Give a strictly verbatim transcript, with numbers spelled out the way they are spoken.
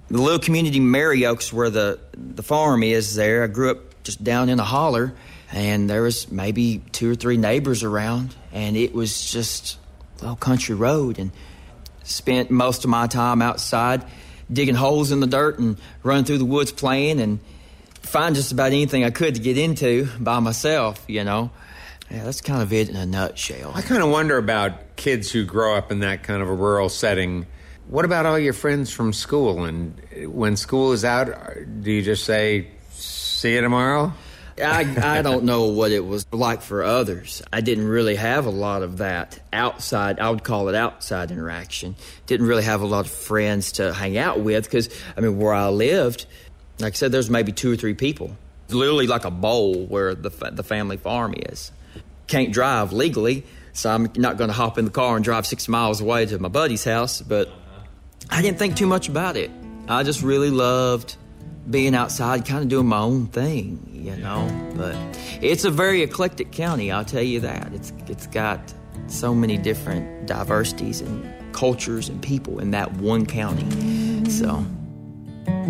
The little community, Mary Oaks, where the, the farm is there, I grew up just down in the holler, and there was maybe two or three neighbors around, and it was just a little country road, and spent most of my time outside digging holes in the dirt and running through the woods playing and find just about anything I could to get into by myself, you know. Yeah, that's kind of it in a nutshell. I kind of wonder about kids who grow up in that kind of a rural setting. What about all your friends from school? And when school is out, do you just say, see you tomorrow? I, I don't know what it was like for others. I didn't really have a lot of that outside, I would call it outside interaction. Didn't really have a lot of friends to hang out with because, I mean, where I lived, like I said, there's maybe two or three people. It's literally like a bowl where the the family farm is. Can't drive legally, so I'm not going to hop in the car and drive six miles away to my buddy's house, but I didn't think too much about it. I just really loved being outside, kind of doing my own thing, you know. But it's a very eclectic county, I'll tell you that. It's It's got so many different diversities and cultures and people in that one county, so...